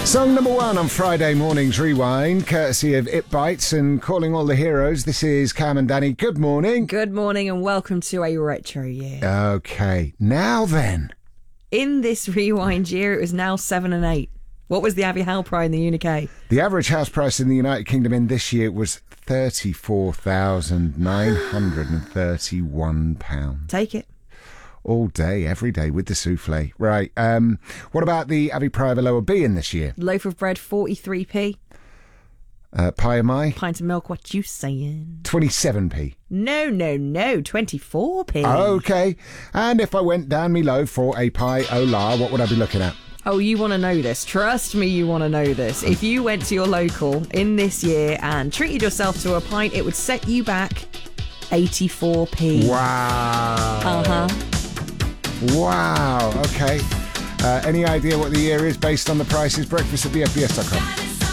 Song number one on Friday morning's Rewind, courtesy of It Bites and Calling All the Heroes. This is Cam and Danny. Good morning. Good morning and welcome to a retro year. Okay, now then. In this Rewind year, it was now 7 and 8. What was the average house price in the UK? The average house price in the United Kingdom in this year was £34,931. Take it. All day, every day with the souffle. Right, what about the Abbey Pie of a Lower B in this year? Loaf of bread, 43p. Pie of my? Pint of milk, what you saying? 27p. No, 24p. Okay, and if I went down me low for a pie au la, what would I be looking at? Oh, you want to know this. Trust me, you want to know this. If you went to your local in this year and treated yourself to a pint, it would set you back 84p. Wow. Uh-huh. Wow, okay. Any idea what the year is based on the prices? Breakfast at bfbs.com.